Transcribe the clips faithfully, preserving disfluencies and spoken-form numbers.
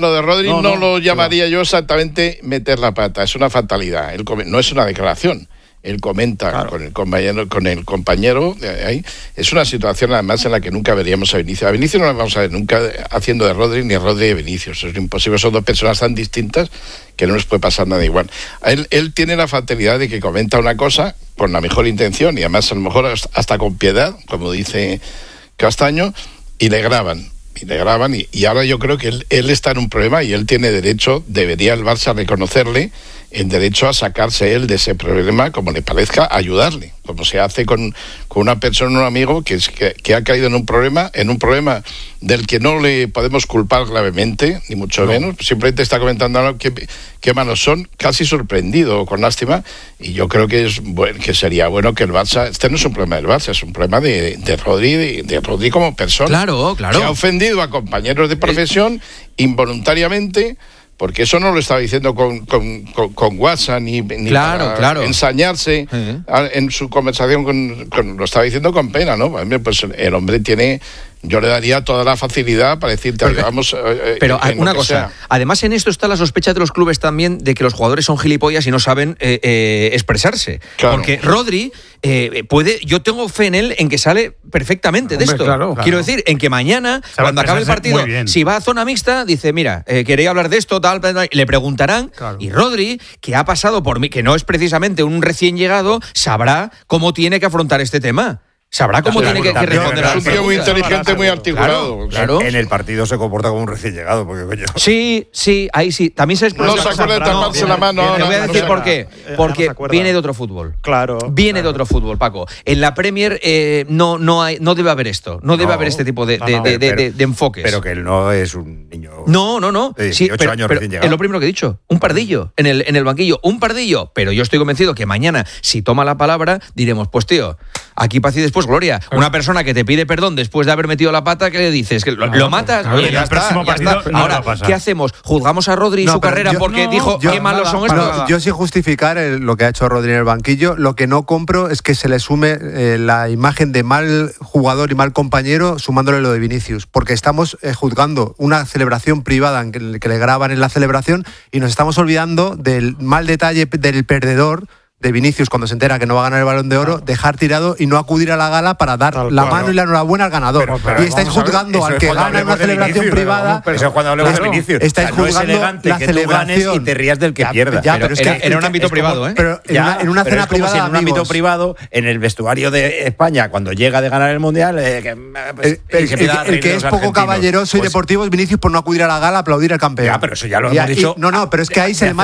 Lo de Rodri no, no, no lo llamaría no. yo exactamente meter la pata, es una fatalidad. Él come, no es una declaración. Él comenta claro. con el compañero, con el compañero de ahí. Es una situación además en la que nunca veríamos a Vinicius. A Vinicius no lo vamos a ver nunca haciendo de Rodri ni a Rodri de Vinicius. Es imposible, son dos personas tan distintas que no les puede pasar nada igual. Él, él tiene la fatalidad de que comenta una cosa con la mejor intención y además a lo mejor hasta con piedad, como dice Castaño, y le graban. Y le graban y, y ahora yo creo que él, él está en un problema y él tiene derecho, debería el Barça reconocerle el derecho a sacarse él de ese problema como le parezca, ayudarle, como se hace con, con una persona, un amigo que, es, que, que ha caído en un problema, en un problema del que no le podemos culpar gravemente, ni mucho no. menos, simplemente está comentando algo que, que malos son, casi sorprendido, con lástima, y yo creo que es bueno, que sería bueno que el Barça, este no es un problema del Barça, es un problema de, de Rodri, de, de Rodri como persona, claro, claro. que ha ofendido a compañeros de profesión involuntariamente. Porque eso no lo estaba diciendo con, con, con, con WhatsApp ni, ni claro, para claro. ensañarse uh-huh. a, en su conversación con, con... Lo estaba diciendo con pena, ¿no? Pues el hombre tiene... Yo le daría toda la facilidad para decirte, pero, vamos... Eh, pero en, en una cosa, sea. Además en esto está la sospecha de los clubes también de que los jugadores son gilipollas y no saben eh, eh, expresarse. Claro. Porque Rodri eh, puede... Yo tengo fe en él en que sale perfectamente Hombre, de esto. Claro, claro. Quiero decir, en que mañana, Sabe cuando acabe el partido, si va a zona mixta, dice, mira, eh, quería hablar de esto, tal, tal, tal, y le preguntarán. Claro. Y Rodri, que ha pasado por mí, que no es precisamente un recién llegado, sabrá cómo tiene que afrontar este tema. Sabrá cómo claro, tiene que, que responder. Es un tío muy inteligente, muy articulado. Claro, claro. En, en el partido se comporta como un recién llegado. Porque, coño. Sí, sí, ahí sí. También se No se acuerda de taparse la mano. Te voy a decir por qué. Porque viene de otro fútbol. Claro. Viene claro. de otro fútbol, Paco. En la Premier eh, no, no, hay, no debe haber esto. No debe no, haber este tipo de, de, no, de, de, de, de enfoques. Pero que él no es un niño. No, no, no. De dieciocho sí, pero, años pero recién llegado. Es lo primero que he dicho. Un pardillo en el, en el banquillo. Un pardillo. Pero yo estoy convencido que mañana, si toma la palabra, diremos, pues tío, aquí paz y después gloria. Una persona persona que te pide perdón después de haber metido la pata, ¿qué le dices? ¿Que lo, no, lo matas? No, Oye, ya, está, ya está. No Ahora, ¿qué hacemos? ¿Juzgamos a Rodri y no, su carrera yo, porque no, dijo yo, qué malos son estos? No, yo sin justificar el, lo que ha hecho Rodri en el banquillo, lo que no compro es que se le sume eh, la imagen de mal jugador y mal compañero sumándole lo de Vinicius, porque estamos eh, juzgando una celebración privada en que, que le graban en la celebración y nos estamos olvidando del mal detalle del perdedor de Vinicius cuando se entera que no va a ganar el Balón de Oro, dejar tirado y no acudir a la gala para dar Tal la cual, mano no. y la enhorabuena al ganador. Pero, pero, y estáis juzgando al que gana en una celebración privada. Pero eso es cuando hablemos de Vinicius. Estáis o sea, no juzgando es elegante la que celebración. Tú ganes y te rías del que ya, pierda. Ya, pero, pero es que en, en un ámbito privado, como, ¿eh? Pero en ya, una, en una pero cena es como privada, si en un amigos. ámbito privado, en el vestuario de España, cuando llega de ganar el Mundial, eh, que, pues, el, el, el, el que es poco caballeroso y deportivo es Vinicius por no acudir a la gala a aplaudir al campeón. Ya, pero eso ya lo hemos dicho. No, no, pero es que ahí se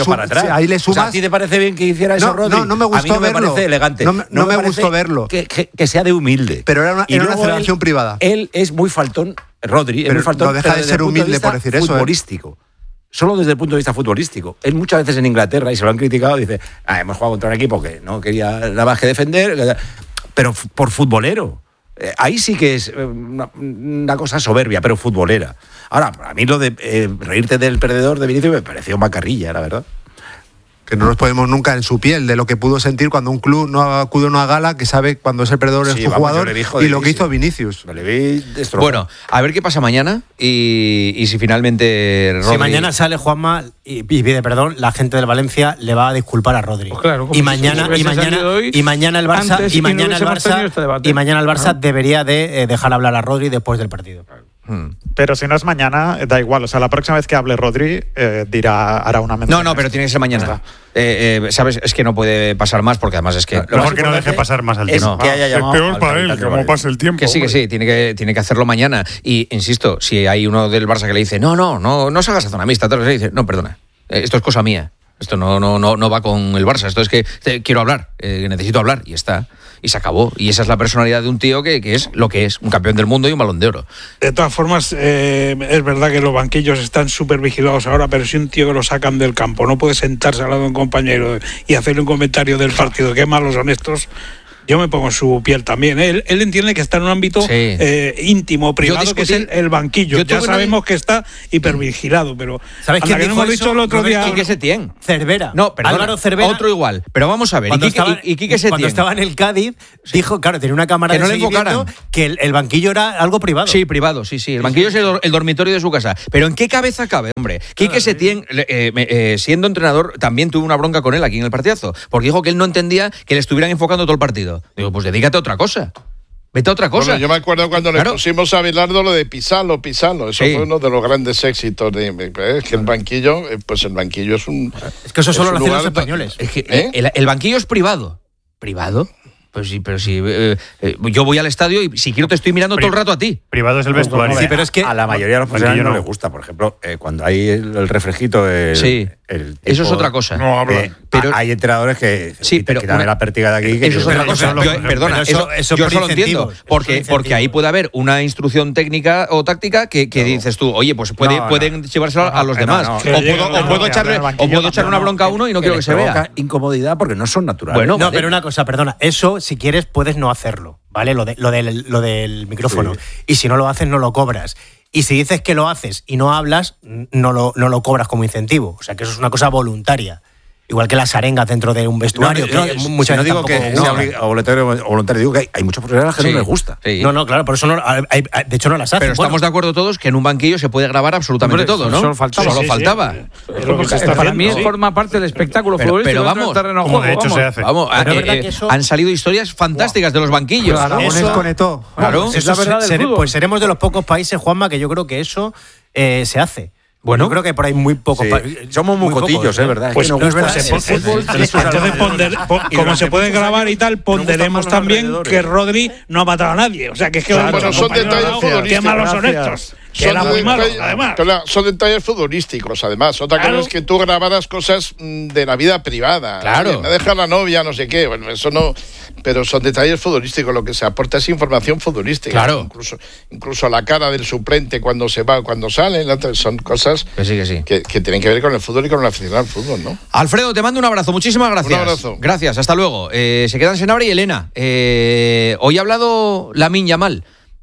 le suma. ¿A ti te parece bien que hiciera eso, Rodri? No, no me gustó verlo. Elegante. No, no, no me, me gustó verlo. Que, que, que sea de humilde. Pero era una, era una celebración él, privada. Él es muy faltón, Rodri, pero es muy faltón. No deja de ser humilde por decir eso. Futbolístico. ¿eh? Solo desde el punto de vista futbolístico. Él muchas veces en Inglaterra, y se lo han criticado, dice, ah, hemos jugado contra un equipo que no quería nada más que defender, pero por futbolero. Eh, ahí sí que es una, una cosa soberbia, pero futbolera. Ahora, a mí lo de eh, reírte del perdedor de Vinicius me pareció macarrilla, la verdad. Que no nos ponemos nunca en su piel de lo que pudo sentir cuando un club no acude a una gala que sabe cuando es el perdedor sí, es su vamos, jugador y lo que hizo Vinicius. Me le vi bueno, a ver qué pasa mañana y, y si finalmente Rodri... Si mañana sale Juanma y, y pide perdón, la gente del Valencia le va a disculpar a Rodri. Pues claro, y mañana y mañana y mañana el Barça y mañana el Barça este y mañana el Barça ah. debería de eh, dejar hablar a Rodri después del partido. Hmm. Pero si no es mañana, da igual. O sea, la próxima vez que hable Rodri, eh, dirá, hará una mención. No, no, pero tiene que ser mañana. Eh, eh, ¿Sabes? Es que no puede pasar más porque además es que... Lo mejor que no deje pasar más al tiempo. Es, que haya es peor para él, que como pase el tiempo. Que sí, que sí, tiene que, tiene que hacerlo mañana. Y, insisto, si hay uno del Barça que le dice, no, no, no, no salgas a zona mixta, le dice, no, perdona, esto es cosa mía. Esto no, no, no, no va con el Barça. Esto es que te, quiero hablar, eh, necesito hablar. Y está. Y se acabó. Y esa es la personalidad de un tío que, que es lo que es, un campeón del mundo y un Balón de Oro. De todas formas, eh, es verdad que los banquillos están súper vigilados ahora, pero si un tío que lo sacan del campo no puede sentarse al lado de un compañero y hacerle un comentario del partido, qué malos son estos, yo me pongo en su piel también. ¿eh? Él, él entiende que está en un ámbito sí. eh, íntimo, privado, discutí, que es el, el banquillo. Ya sabemos una... que está hipervigilado, pero ¿sabes quién que dijo no hemos eso? dicho el otro Robert, día. Quique Setién. Cervera. No, perdón. Álvaro Cervera. Otro igual. Pero vamos a ver. Cuando y Quique, estaba, y, y Quique Setién. Cuando estaba en el Cádiz, sí. dijo, claro, tenía una cámara que de no seguimiento, que el, el banquillo era algo privado. Sí, privado, sí, sí. El banquillo sí. es el, el dormitorio de su casa. Pero ¿en qué cabeza cabe, hombre? Quique claro, Setién, eh, eh, siendo entrenador, también tuve una bronca con él aquí en el partidazo, porque dijo que él no entendía que le estuvieran enfocando todo el partido. Digo, pues dedícate a otra cosa. Vete a otra cosa. Bueno, yo me acuerdo cuando claro. le pusimos a Bilardo lo de Pisalo, Pisalo. Eso sí. fue uno de los grandes éxitos. De, es que el banquillo, pues el banquillo es un... Es que eso solo lo hacen los españoles. Es que ¿Eh? el, el banquillo es privado. ¿Privado? Pues sí, pero sí. Eh, eh, yo voy al estadio y si quiero te estoy mirando Pri- todo el rato a ti. Privado es el vestuario. Sí, pero es que a la mayoría de los profesionales no, no les gusta. Por ejemplo, eh, cuando hay el, el reflejito. El, sí. El tipo, eso es otra cosa. No habla. Eh, pero hay entrenadores que sí, pero quitan la pértiga de aquí. Que eso es otra cosa. Yo, perdona, eso, eso yo solo entiendo. Porque, porque ahí puede haber una instrucción técnica o táctica que, que no. dices tú, oye, pues puede, no, pueden no. llevárselo no, a los demás. No, no. O puedo, o puedo echarle, o puedo echar una bronca a uno y no quiero que se vea. Incomodidad porque no son naturales. Bueno, no, pero una cosa, perdona. Eso, si quieres, puedes no hacerlo, ¿vale? Lo, de, lo, del, lo del micrófono. Sí. Y si no lo haces, no lo cobras. Y si dices que lo haces y no hablas, no lo, no lo cobras como incentivo. O sea, que eso es una cosa voluntaria. Igual que las arengas dentro de un vestuario. No, que no, muchas si no digo que sea voluntario, voluntario, digo que hay, hay muchos profesionales que sí, no les gusta. Sí. No, no, claro, por eso no, hay, hay, de hecho no las hacen. Pero estamos bueno. de acuerdo todos que en un banquillo se puede grabar absolutamente Hombre, todo, ¿no? Solo faltaba. Solo sí, faltaba. Sí, sí. Es lo que se está para haciendo, mí sí. forma parte del espectáculo pero, futbolístico. Pero vamos, terreno como juego, de hecho vamos. se hace. Vamos, pero eh, eh, eso... han salido historias fantásticas de los banquillos. Claro, eso conectó. Claro, es la verdad del fútbol. Pues seremos de los pocos países, Juanma, que yo creo que eso eh, se hace. Bueno, yo creo que por ahí muy pocos. Sí. Somos muy, muy cotillos, ¿eh? ¿Verdad? Pues es que no es verdad. Entonces, ponder, pon, como se puede grabar y tal, ponderemos también que Rodri no ha matado a nadie. O sea, que es que. Claro, bueno, son detalles futbolísticos. Qué malos son estos. Que son, era muy malo, detalles, además. Claro, son detalles futbolísticos, además. Otra claro. cosa es que tú grabaras cosas de la vida privada. Claro. Me deja la novia, no sé qué. Bueno, eso no. Pero son detalles futbolísticos. Lo que se aporta es información futbolística. Claro. Incluso, incluso la cara del suplente cuando se va, cuando sale. Son cosas que, sí, que, sí. que, que tienen que ver con el fútbol y con la afición al fútbol, ¿no? Alfredo, te mando un abrazo. Muchísimas gracias. Un abrazo. Gracias, hasta luego. Eh, se quedan Senabra y Elena. Eh, hoy ha hablado Lamine Yamal.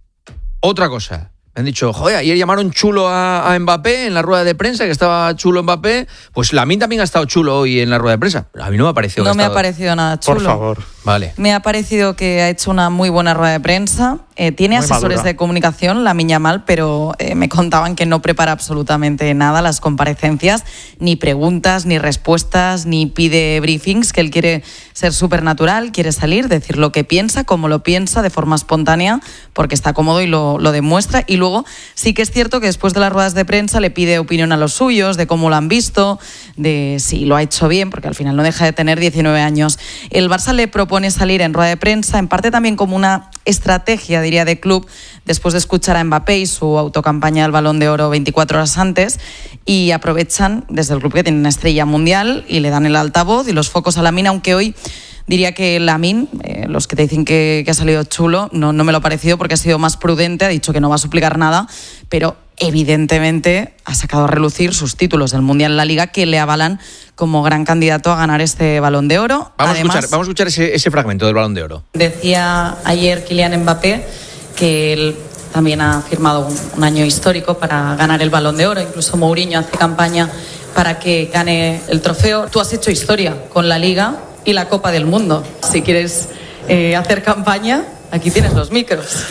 Otra cosa. Me han dicho, joder, ayer llamaron chulo a, a Mbappé en la rueda de prensa, que estaba chulo Mbappé. Pues Lamine también ha estado chulo hoy en la rueda de prensa. A mí no me ha parecido. No que me estado... ha parecido nada chulo. Por favor. Vale. Me ha parecido que ha hecho una muy buena rueda de prensa. Eh, tiene muy asesores madura. de comunicación, Lamine Yamal, pero eh, me contaban que no prepara absolutamente nada las comparecencias, ni preguntas, ni respuestas, ni pide briefings, que él quiere ser súper natural, quiere salir, decir lo que piensa, como lo piensa, de forma espontánea, porque está cómodo y lo, lo demuestra. Y luego sí que es cierto que después de las ruedas de prensa le pide opinión a los suyos, de cómo lo han visto, de si lo ha hecho bien, porque al final no deja de tener diecinueve años. El Barça le propone salir en rueda de prensa, en parte también como una estrategia, diría, de club, después de escuchar a Mbappé y su autocampaña del Balón de Oro veinticuatro horas antes, y aprovechan desde el club que tiene una estrella mundial y le dan el altavoz y los focos a Lamine, aunque hoy diría que Lamine, eh, los que te dicen que, que ha salido chulo, no, no me lo ha parecido porque ha sido más prudente, ha dicho que no va a suplicar nada, pero evidentemente ha sacado a relucir sus títulos del Mundial en la Liga, que le avalan como gran candidato a ganar este Balón de Oro. Vamos Además, a escuchar, vamos a escuchar ese, ese fragmento del Balón de Oro. Decía ayer Kylian Mbappé que él también ha firmado un, un año histórico para ganar el Balón de Oro. Incluso Mourinho hace campaña para que gane el trofeo. Tú has hecho historia con la Liga y la Copa del Mundo. Si quieres eh, hacer campaña, aquí tienes los micros.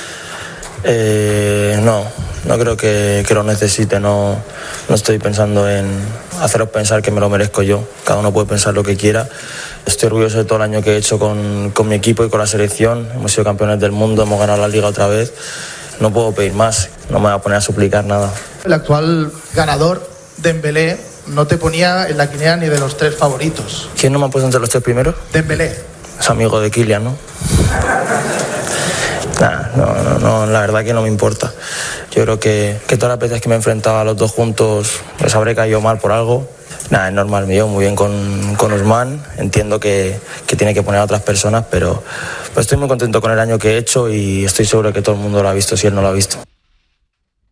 Eh, no, no creo que, que lo necesite. No, no estoy pensando en haceros pensar que me lo merezco yo. Cada uno puede pensar lo que quiera. Estoy orgulloso de todo el año que he hecho con, con mi equipo y con la selección. Hemos sido campeones del mundo, hemos ganado la Liga otra vez. No puedo pedir más, no me voy a poner a suplicar nada. El actual ganador, Dembélé, no te ponía en la quiniela ni de los tres favoritos. ¿Quién no me ha puesto entre los tres primeros? Dembélé. Es amigo de Kylian, ¿no? Nah, no, no, no, la verdad que no me importa. Yo creo que, que todas las veces que me he enfrentado a los dos juntos les habré caído mal por algo. Nada, es normal, me llevo muy bien con, con Ousmane, entiendo que, que tiene que poner a otras personas, pero pues estoy muy contento con el año que he hecho y estoy seguro que todo el mundo lo ha visto si él no lo ha visto.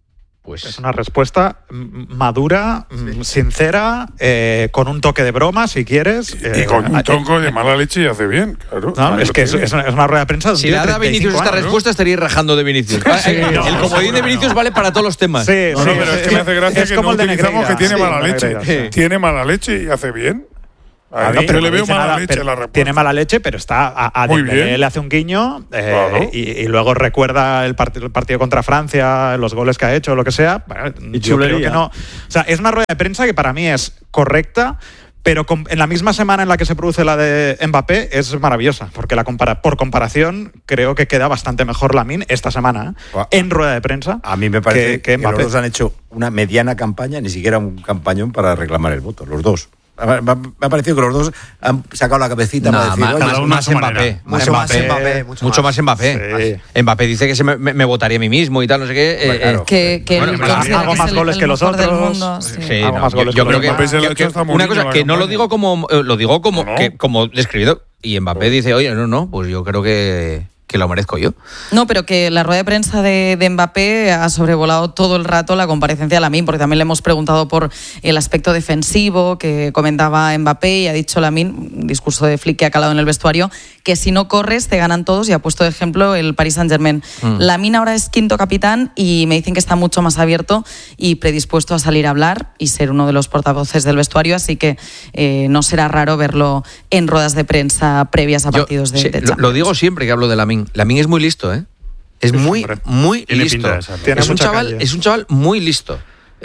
Pues es una respuesta madura, sí. sincera, eh, con un toque de broma, si quieres. Eh, y con un toque de mala leche y hace bien, claro. No, es que es, es, una, es una rueda de prensa. De si le da a Vinicius esta años, respuesta, estaría rajando de Vinicius. Sí, el no, el comodín de Vinicius vale para todos los temas. Sí, no, sí, no, pero es que me hace gracia es que no utilizamos que tiene sí, mala leche. Sí. Tiene mala leche y hace bien. A mí, no, pero le veo mala nada, leche la respuesta. Tiene mala leche, pero está a, a Dembélé le hace un guiño eh, claro. y, y luego recuerda el, part, el partido contra Francia, los goles que ha hecho, lo que sea. Bueno, y yo creo que no. O sea, es una rueda de prensa que para mí es correcta, pero con, en la misma semana en la que se produce la de Mbappé es maravillosa, porque la compara, por comparación creo que queda bastante mejor Lamine esta semana ¿eh? en rueda de prensa. A mí me parece que, que, que los dos han hecho una mediana campaña, ni siquiera un campañón para reclamar el voto, los dos. Me ha parecido que los dos han sacado la cabecita no, para decir, más, más, más Mbappé, mucho más Mbappé, mucho, mucho más Mbappé. Sí. Mbappé dice que se me, me, me votaría a mí mismo y tal, no sé qué. Bueno, claro. Que, que bueno, hago más goles que los otros. Mundo, sí. Sí, hago no, más goles yo, yo creo que, que, que una cosa que no lo digo como lo digo como no. que, como describido y Mbappé no. dice, oye, no, no, pues yo creo que que lo merezco yo. No, pero que la rueda de prensa de, de Mbappé ha sobrevolado todo el rato la comparecencia de Lamine, porque también le hemos preguntado por el aspecto defensivo que comentaba Mbappé y ha dicho Lamine, un discurso de Flick que ha calado en el vestuario, que si no corres te ganan todos y ha puesto de ejemplo el Paris Saint-Germain. Mm. Lamine ahora es quinto capitán y me dicen que está mucho más abierto y predispuesto a salir a hablar y ser uno de los portavoces del vestuario, así que eh, no será raro verlo en ruedas de prensa previas a partidos yo, de, sí, de Champions. Lo digo siempre que hablo de Lamine. Lamine es muy listo, ¿eh? Es muy, muy listo. Es un, chaval, es un chaval muy listo.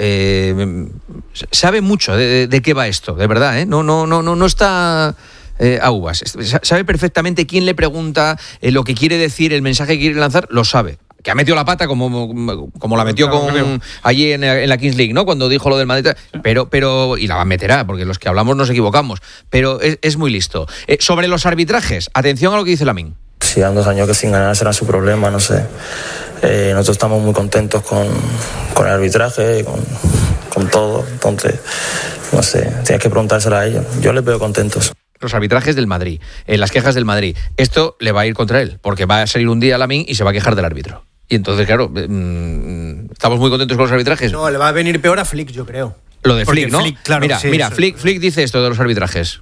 Eh, sabe mucho de, de, de qué va esto, de verdad, ¿eh? No, no, no, no, no está eh, a uvas. Sabe perfectamente quién le pregunta, eh, lo que quiere decir, el mensaje que quiere lanzar, lo sabe. Que ha metido la pata como, como la metió con, allí en, en la Kings League, ¿no? Cuando dijo lo del Madrid. Pero, pero, y la meterá, porque los que hablamos nos equivocamos. Pero es, es muy listo. Eh, sobre los arbitrajes, atención a lo que dice Lamine. Si dan dos años que sin ganar será su problema, no sé. Eh, nosotros estamos muy contentos con, con el arbitraje, con, con todo. Entonces, no sé, tienes que preguntárselo a ellos. Yo les veo contentos. Los arbitrajes del Madrid, eh, las quejas del Madrid. Esto le va a ir contra él, porque va a salir un día Lamine y se va a quejar del árbitro. Y entonces, claro, mmm, estamos muy contentos con los arbitrajes. No, le va a venir peor a Flick, yo creo. Lo de Flick, ¿no? Flick, claro, mira, sí, mira sí, Flick, sí. Flick dice esto de los arbitrajes.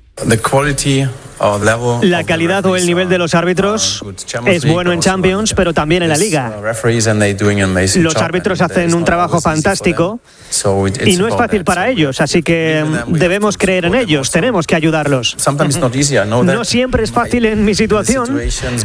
La calidad o el nivel de los árbitros es bueno en Champions, pero también en la Liga. Los árbitros hacen un trabajo fantástico y no es fácil para ellos, así que debemos creer en ellos, tenemos que ayudarlos. No siempre es fácil en mi situación,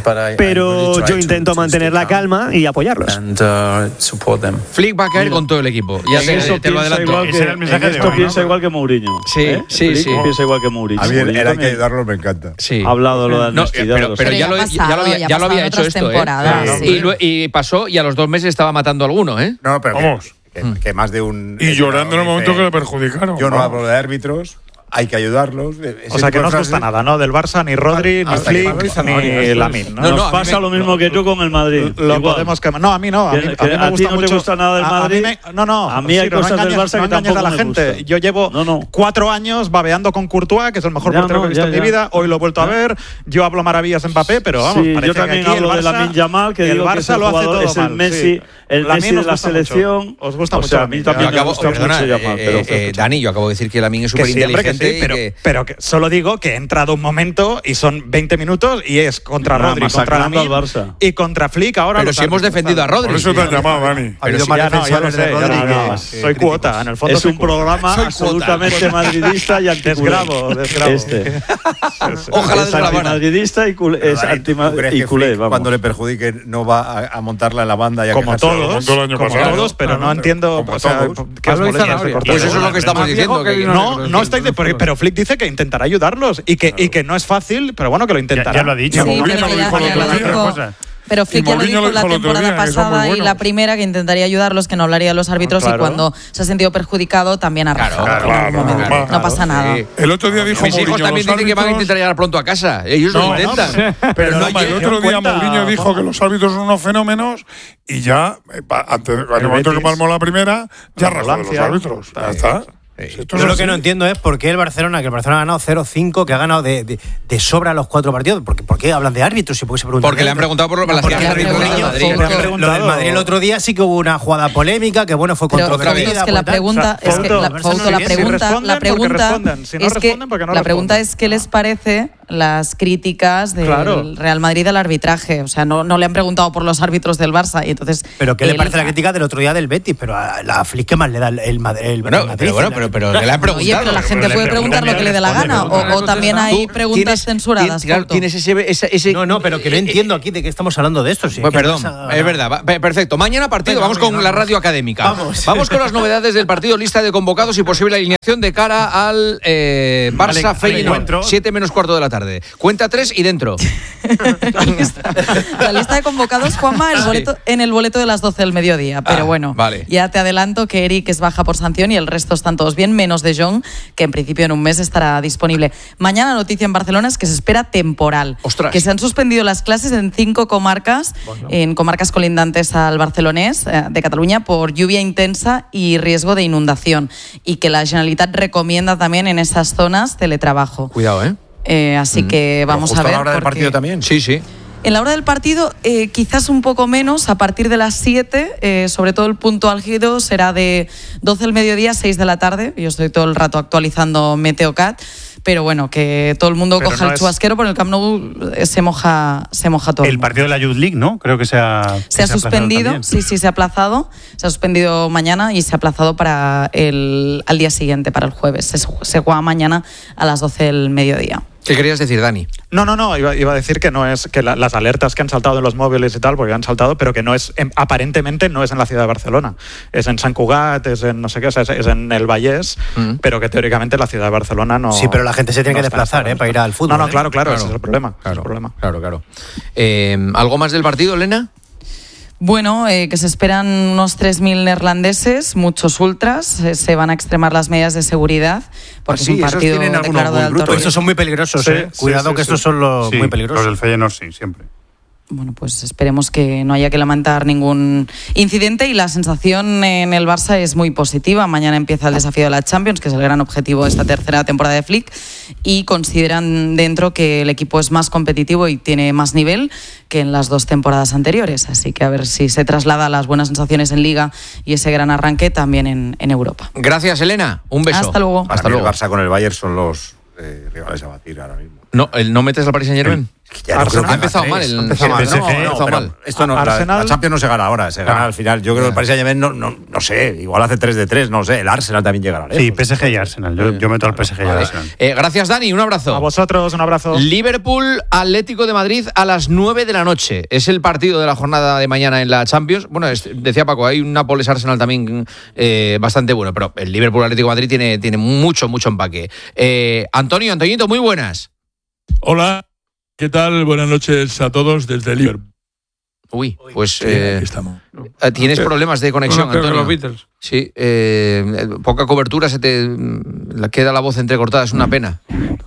pero yo intento mantener la calma y apoyarlos. Flick va a caer con todo el equipo. Ya te, eso te lo adelanto. Ese era el mensaje de hoy, ¿no? Piensa igual que Mourinho. Sí, ¿eh? sí, sí. Piensa igual que Mourinho. A mí el, el hay que ayudarlo me encanta. Sí. Ha hablado lo de no, honestidad. pero, pero, ya, lo, ya lo había, ya lo había hecho esto, ¿eh? Claro. Sí. Y, lo, y pasó y a los dos meses estaba matando a alguno, ¿eh? No, pero vamos. Que, que, que más de un. Y llorando en el momento que le perjudicaron. Yo no hablo de árbitros. Hay que ayudarlos. O sea que no os gusta nada, ¿no? Del Barça, ni Rodri, ni Flick, ni Lamine. ¿no? No, Nos pasa lo mismo que tú con el Madrid. Lo podemos quemar. No, a mí no. A mí, a mí me ¿A gusta ti no mucho. te gusta nada del Madrid? A, a mí me, no, no. A mí hay Ciro, cosas no engañes, del Barça no que tampoco a la me gente. gusta. Yo llevo no, no. cuatro años babeando con Courtois, que es el mejor ya, portero no, que he visto ya, en ya. mi vida. Hoy lo he vuelto a ver. Yo hablo maravillas en Mbappé, pero vamos, sí, parece yo también que aquí hablo el Barça, de Lamine Yamal, que el digo Barça que ese lo hace jugador todo es el mal. Messi, el Messi de la selección. Os gusta mucho. O sea, a mí también me gusta mucho Yamal. Dani, yo acabo de decir que Lamine es súper inteligente. Pero solo digo que he entrado un momento y son veinte minutos y es contra no, Rodri, contra Lamine y contra Flick ahora. Pero si hemos defendido a Rodri. Por eso te han llamado, Dani. Pero si ya no, ya lo sé, ya no, soy cuota, en el fondo es un programa absolutamente madridista y desgravo, desgravo. Este. Ojalá es antimadridista y culé, es antimadridista y culé, vamos. Cuando le perjudique no va a montarla en la banda y a como todos, como todos, pero no entiendo, o sea, qué os molesta. Pues eso es lo que estamos diciendo. No, no estáis, pero Flick dice que intentará ayudarlos y que y que no es fácil, pero bueno, que lo intentará. Ya, ya lo ha dicho. Sí, pero, ya, ya lo dijo, pero Flick ya lo dijo la temporada pasada y la primera, que intentaría ayudarlos, que no hablaría de los árbitros, claro. Y cuando se ha sentido perjudicado también ha rajado. Claro, claro, claro, claro, no pasa claro, nada. Sí. El otro día dijo Mis Mourinho, hijos también dicen árbitros... que van a intentar llegar pronto a casa. Ellos no, lo intentan. No, pero, pero no, no, el otro día cuenta, Mourinho dijo ¿cómo? que los árbitros son unos fenómenos y ya, antes, en el momento que palmó la primera, ya rajó de los árbitros. Ya está. Sí. Yo lo que no entiendo es por qué el Barcelona, que el Barcelona ha ganado cero cinco, que ha ganado de, de, de sobra los cuatro partidos. ¿Por qué, por qué hablan de árbitros? ¿Por qué se preguntan? Porque le han preguntado por las clases de Madrid. Lo del Madrid el otro día sí que hubo una jugada polémica, que bueno, fue controvertida. Es que la pregunta es que la pregunta la pregunta es que la pregunta es qué les parece las críticas del claro. Real Madrid al arbitraje. O sea, no, no le han preguntado por los árbitros del Barça y entonces. Pero qué él, le parece la crítica del otro día del Betis, pero a la Flick, ¿qué más le da el, el, el bueno, Madrid? Pero bueno, pero, pero que le han preguntado. Oye, pero la gente puede preguntar lo que le dé la gana, o, o también hay preguntas censuradas. Claro, tienes ese, ese, ese. No, no, pero que no entiendo aquí de qué estamos hablando de esto. Si pues perdón, es verdad. Perfecto. Mañana partido, vamos con la radio académica. Vamos. Vamos con las novedades del partido, lista de convocados y posible alineación de cara al eh, Barça Feyenoord. siete menos cuarto de la tarde. Cuenta tres y dentro. la, lista, la lista de convocados, Juanma, el boleto, sí. en el boleto de las doce del mediodía. Pero ah, bueno, vale. Ya te adelanto que Eric es baja por sanción y el resto están todos bien, menos De Jong, que en principio en un mes estará disponible. Mañana noticia en Barcelona es que se espera temporal. Ostras. Que se han suspendido las clases en cinco comarcas, bueno. en comarcas colindantes al barcelonés eh, de Cataluña por lluvia intensa y riesgo de inundación. Y que la Generalitat recomienda también en esas zonas teletrabajo. Cuidado, ¿eh? Eh, así mm. que vamos justo a ver. ¿A la hora del partido también? Sí, sí. En la hora del partido, eh, quizás un poco menos, a partir de las siete, eh, sobre todo el punto álgido será de doce del mediodía a seis de la tarde. Yo estoy todo el rato actualizando Meteocat, pero bueno, que todo el mundo pero coja no el es... chubasquero, porque el Camp Nou se moja, se moja todo. El, el partido de la Youth League, ¿no? Creo que se ha Se ha, se ha suspendido, sí, sí, se ha aplazado. Se ha suspendido mañana y se ha aplazado para el al día siguiente, para el jueves. Se, se juega mañana a las doce del mediodía. ¿Qué querías decir, Dani? No, no, no, iba, iba a decir que no es que la, las alertas que han saltado en los móviles y tal, porque han saltado, pero que no es, en, aparentemente no es en la ciudad de Barcelona. Es en Sant Cugat, es en no sé qué, o sea, es, es en el Vallès, mm. pero que teóricamente la ciudad de Barcelona no. Sí, pero la gente se tiene no que desplazar, ¿eh? Para ir al fútbol. No, no, ¿eh? claro, claro, claro, ese es el problema. Claro, es el problema. claro, claro. Eh, ¿Algo más del partido, Elena? Bueno, eh, que se esperan unos tres mil neerlandeses, muchos ultras, eh, se van a extremar las medidas de seguridad, porque ah, sí, es un partido declarado de alto riesgo. Esos son muy peligrosos, sí, ¿eh? Sí, Cuidado sí, que sí, estos sí. son los sí, muy peligrosos. Los del Feyenoord sí, siempre. Bueno, pues esperemos que no haya que lamentar ningún incidente y la sensación en el Barça es muy positiva. Mañana empieza el desafío de la Champions, que es el gran objetivo de esta tercera temporada de Flick, y consideran dentro que el equipo es más competitivo y tiene más nivel que en las dos temporadas anteriores. Así que a ver si se traslada las buenas sensaciones en Liga y ese gran arranque también en, en Europa. Gracias, Elena. Un beso. Hasta luego. Para Hasta mí luego. El Barça con el Bayern son los eh, rivales a batir ahora mismo. No, ¿no metes al Paris Saint-Germain? Ya no ha empezado mal el, ha empezado mal. el P S G, no, no, empezado mal. Esto no, la, la Champions no se gana ahora, se gana ah, al final. Yo creo que el Paris Saint-Germain no, no, no sé, igual hace tres de tres, no sé, el Arsenal también llegará lejos. Sí, P S G y Arsenal, yo, yo meto al P S G y vale. Arsenal. Eh, gracias, Dani, un abrazo. A vosotros, un abrazo. Liverpool, Atlético de Madrid a las nueve de la noche. Es el partido de la jornada de mañana en la Champions. Bueno, es, decía Paco, hay un Nápoles Arsenal también eh, bastante bueno, pero el Liverpool Atlético de Madrid tiene, tiene mucho, mucho empaque. Eh, Antonio, Antoñito, muy buenas. Hola. ¿Qué tal? Buenas noches a todos desde Liverpool. Uy, pues eh, estamos. ¿Tienes problemas de conexión, Antonio? Los Beatles. Sí, eh, poca cobertura, se te queda la voz entrecortada, es una pena.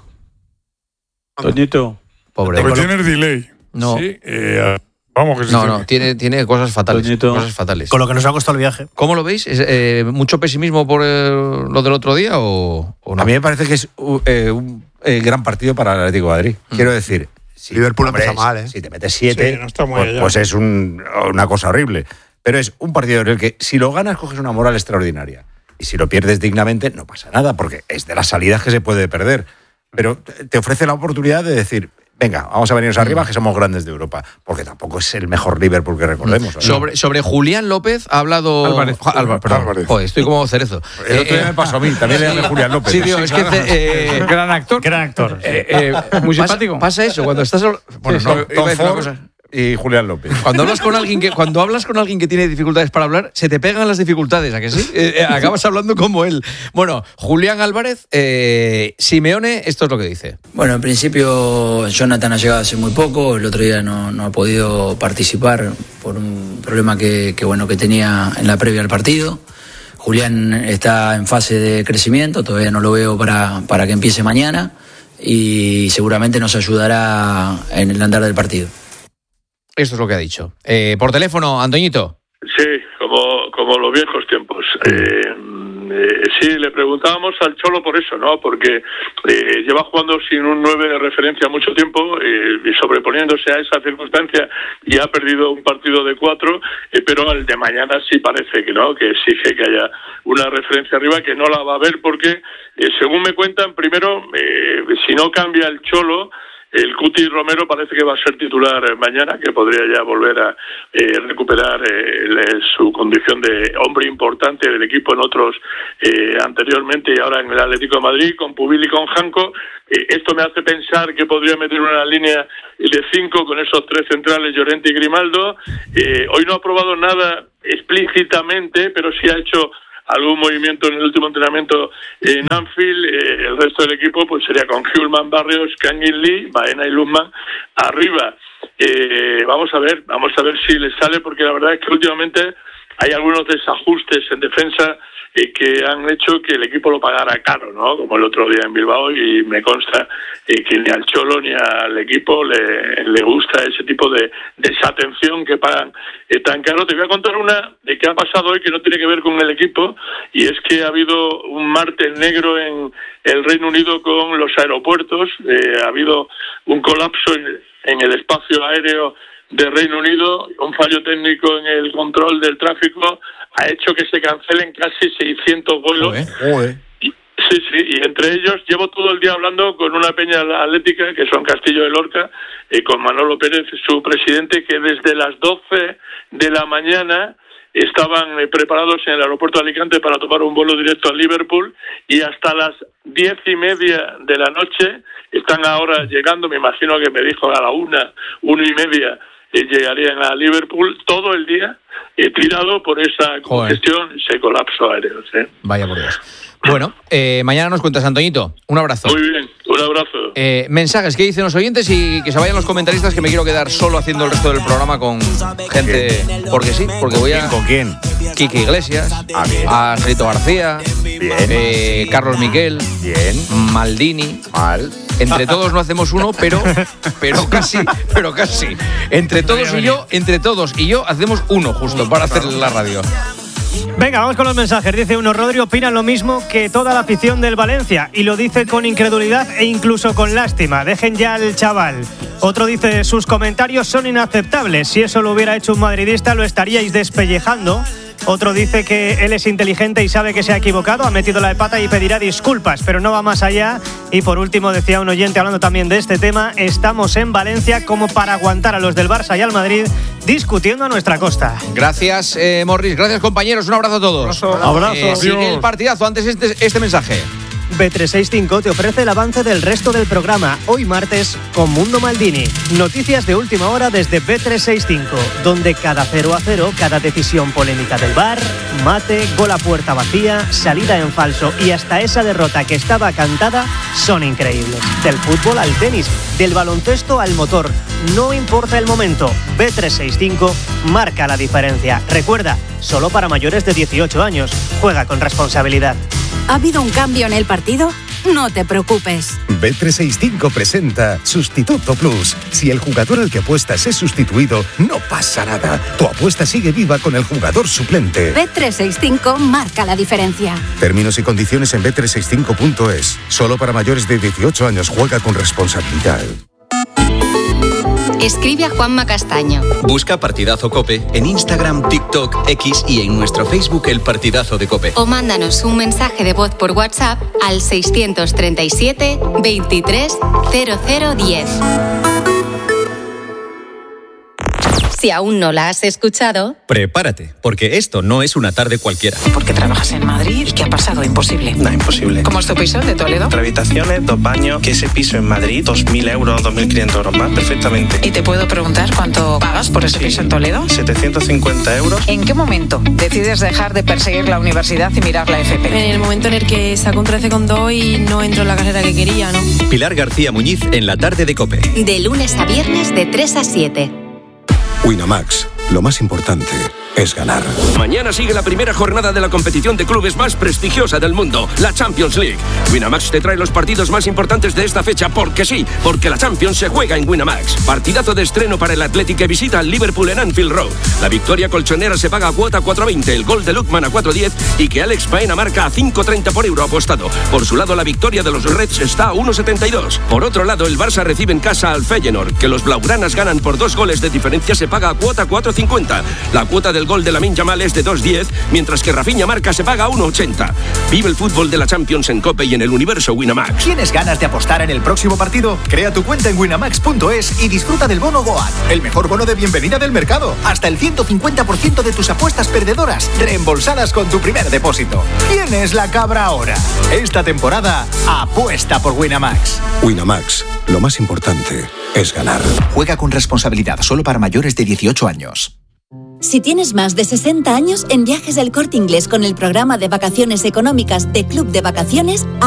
Toñito. Pobre. Pero tienes delay. No. Sí, eh, vamos que sí. No, no, tiene, tiene cosas fatales. Toñito. Cosas fatales. Con lo que nos ha costado el viaje. ¿Cómo lo veis? ¿Es, eh, ¿Mucho pesimismo por el, lo del otro día o, o no? A mí me parece que es uh, eh, un eh, gran partido para el Atlético de Madrid. Mm. Quiero decir. Sí, Liverpool hombre, empieza mal, ¿eh? Si te metes siete, sí, no está muy pues, pues es un, una cosa horrible. Pero es un partido en el que si lo ganas coges una moral extraordinaria. Y si lo pierdes dignamente no pasa nada, porque es de las salidas que se puede perder. Pero te ofrece la oportunidad de decir, venga, vamos a venirnos mm. arriba, que somos grandes de Europa. Porque tampoco es el mejor Liverpool que recordemos. Mm. Sobre, sobre Julián López ha hablado... Álvarez. Álvarez, perdón. Álvarez. Joder, estoy como Cerezo. El otro día me pasó a mí, también le llamé Julián López. Sí, tío, es que... Eh, gran actor. Gran actor. Eh, eh, muy simpático. Pasa, pasa eso, cuando estás... Bueno, sí, no, Tom, Tom Ford y Julián López. Cuando hablas con alguien que cuando hablas con alguien que tiene dificultades para hablar, se te pegan las dificultades, ¿a que sí? Eh, eh, acabas hablando como él. Bueno, Julián Álvarez, eh, Simeone, esto es lo que dice. Bueno, en principio Jonathan ha llegado hace muy poco, el otro día no, no ha podido participar por un problema que, que, bueno, que tenía en la previa al partido. Julián está en fase de crecimiento, todavía no lo veo para, para que empiece mañana y seguramente nos ayudará en el andar del partido. Esto es lo que ha dicho. Eh, por teléfono, Antoñito. Sí, como, como los viejos tiempos. Eh, Eh, sí, le preguntábamos al Cholo por eso, ¿no? Porque eh, lleva jugando sin un nueve de referencia mucho tiempo, eh, y sobreponiéndose a esa circunstancia, y ha perdido un partido de cuatro, eh, pero el de mañana sí parece que no, que exige que haya una referencia arriba, que no la va a haber porque, eh, según me cuentan, primero, eh, si no cambia el Cholo, el Cuti Romero parece que va a ser titular mañana, que podría ya volver a eh, recuperar eh, le, su condición de hombre importante del equipo en otros eh, anteriormente y ahora en el Atlético de Madrid, con Pubil y con Janko. Eh, esto me hace pensar que podría meter una línea de cinco con esos tres centrales, Llorente y Grimaldo. Eh, hoy no ha probado nada explícitamente, pero sí ha hecho algún movimiento en el último entrenamiento en Anfield. Eh, el resto del equipo pues sería con Hjulman, Barrios, Kangin Lee, Baena y Luzman arriba. Eh, vamos a ver, vamos a ver si les sale, porque la verdad es que últimamente hay algunos desajustes en defensa eh, que han hecho que el equipo lo pagara caro, ¿no? Como el otro día en Bilbao, y me consta eh, que ni al Cholo ni al equipo le, le gusta ese tipo de desatención que pagan eh, tan caro. Te voy a contar una de que ha pasado hoy que no tiene que ver con el equipo, y es que ha habido un martes negro en el Reino Unido con los aeropuertos. Eh, ha habido un colapso en, en el espacio aéreo de Reino Unido, un fallo técnico en el control del tráfico ha hecho que se cancelen casi seiscientos vuelos. Joder. Y, sí, sí, y entre ellos llevo todo el día hablando con una peña atlética, que son Castillo de Lorca, y con Manolo Pérez, su presidente, que desde las doce de la mañana estaban eh, preparados en el aeropuerto de Alicante para tomar un vuelo directo a Liverpool, y hasta las diez y media de la noche están ahora llegando. Me imagino que me dijo a la una, una y media eh, llegarían a Liverpool, todo el día eh, tirado por esa congestión, ese colapso aéreo. ¿sí? Vaya por Dios. Bueno, eh, mañana nos cuentas, Antoñito. Un abrazo. Muy bien, un abrazo. Eh, mensajes, ¿qué dicen los oyentes? Y que se vayan los comentaristas, que me quiero quedar solo haciendo el resto del programa con gente. Porque sí, porque voy a. ¿Con quién? Quique Iglesias, ah, bien. a Angelito García, bien. Eh, Carlos Miquel, bien. Maldini. Mal. Entre todos no hacemos uno, pero, pero casi, pero casi. Entre todos y yo, entre todos y yo hacemos uno justo para hacer la radio. Venga, vamos con los mensajes. Dice uno, Rodri opina lo mismo que toda la afición del Valencia, y lo dice con incredulidad e incluso con lástima. Dejen ya al chaval. Otro dice, sus comentarios son inaceptables. Si eso lo hubiera hecho un madridista, lo estaríais despellejando. Otro dice que él es inteligente y sabe que se ha equivocado, ha metido la de pata y pedirá disculpas, pero no va más allá. Y por último, decía un oyente hablando también de este tema, estamos en Valencia como para aguantar a los del Barça y al Madrid discutiendo a nuestra costa. Gracias, eh, Morris. Gracias, compañeros. Un abrazo a todos. Abrazo. Abrazo. Eh, sigue el partidazo. Antes este, este mensaje. B trescientos sesenta y cinco te ofrece el avance del resto del programa, hoy martes con Mundo Maldini. Noticias de última hora desde B trescientos sesenta y cinco, donde cada cero a cero, cada decisión polémica del V A R, mate, gol a puerta vacía, salida en falso y hasta esa derrota que estaba cantada son increíbles. Del fútbol al tenis, del baloncesto al motor, no importa el momento, B trescientos sesenta y cinco marca la diferencia. Recuerda, solo para mayores de dieciocho años, juega con responsabilidad. ¿Ha habido un cambio en el partido? No te preocupes. B trescientos sesenta y cinco presenta Sustituto Plus. Si el jugador al que apuestas es sustituido, no pasa nada. Tu apuesta sigue viva con el jugador suplente. B trescientos sesenta y cinco marca la diferencia. Términos y condiciones en B trescientos sesenta y cinco punto es. Solo para mayores de dieciocho años, juega con responsabilidad. Escribe a Juanma Castaño. Busca Partidazo COPE en Instagram, TikTok, X y en nuestro Facebook El Partidazo de COPE. O mándanos un mensaje de voz por WhatsApp al seiscientos treinta y siete, veintitrés, cero cero diez. Si aún no la has escuchado, prepárate, porque esto no es una tarde cualquiera. ¿Por qué trabajas en Madrid? ¿Y qué ha pasado? Imposible. No, imposible. ¿Cómo es tu piso de Toledo? Tres habitaciones, dos baños, que ese piso en Madrid, dos mil euros, dos mil quinientos euros más, perfectamente. ¿Y te puedo preguntar cuánto pagas por ese sí, piso en Toledo? setecientos cincuenta euros. ¿En qué momento decides dejar de perseguir la universidad y mirar la F P? En el momento en el que saco un trece coma dos y no entro en la carrera que quería, ¿no? Pilar García Muñiz en la tarde de COPE. De lunes a viernes de tres a siete. Winamax, lo más importante, es ganar. Mañana sigue la primera jornada de la competición de clubes más prestigiosa del mundo, la Champions League. Winamax te trae los partidos más importantes de esta fecha porque sí, porque la Champions se juega en Winamax. Partidazo de estreno para el Athletic que visita al Liverpool en Anfield Road. La victoria colchonera se paga a cuota cuatro veinte, el gol de Lookman a cuatro diez y que Alex Baena marca a cinco treinta por euro apostado. Por su lado, la victoria de los Reds está a uno setenta y dos. Por otro lado, el Barça recibe en casa al Feyenoord, que los blaugranas ganan por dos goles de diferencia, se paga a cuota cuatro cincuenta. La cuota del gol de Lamine Yamal es de dos diez, mientras que Rafinha marca se paga a uno ochenta. Vive el fútbol de la Champions en COPE y en el universo Winamax. ¿Tienes ganas de apostar en el próximo partido? Crea tu cuenta en winamax punto es y disfruta del bono Goat, el mejor bono de bienvenida del mercado. Hasta el ciento cincuenta por ciento de tus apuestas perdedoras reembolsadas con tu primer depósito. ¿Quién es la cabra ahora? Esta temporada apuesta por Winamax. Winamax, lo más importante es ganar. Juega con responsabilidad, solo para mayores de dieciocho años. Si tienes más de sesenta años, en Viajes El Corte Inglés con el programa de vacaciones económicas de Club de Vacaciones,